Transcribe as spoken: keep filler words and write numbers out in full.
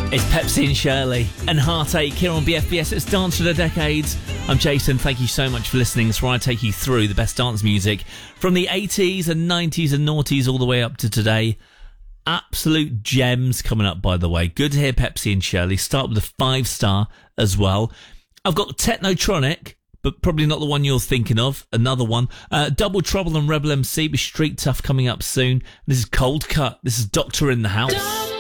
It's Pepsi and Shirley and Heartache here on B F B S. It's Dance for the Decades. I'm Jason. Thank you so much for listening. It's where I take you through the best dance music from the eighties and nineties and noughties all the way up to today. Absolute gems coming up, by the way. Good to hear Pepsi and Shirley. Start with a five star as well. I've got Technotronic, but probably not the one you're thinking of. Another one. Uh, Double Trouble and Rebel M C with Street Tough coming up soon. This is Cold Cut. This is Doctor in the House.